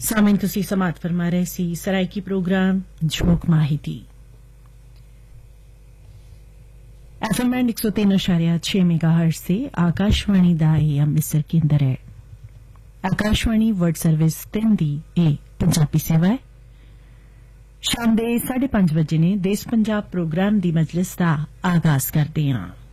सामिन तुसी समात फरमा रहे सी सराइकी प्रोग्राम झोंक माहिती एफएम बैंड 103.6 मेगाहर्ट्ज से आकाशवाणी दा अमृतसर केंद्र है। आकाशवाणी वर्ड सर्विस 3 दी ए पंजाबी सेवा है। शाम दे 5:30 बजे ने देश पंजाब प्रोग्राम दी मजलिस दा आगाज करदे हां।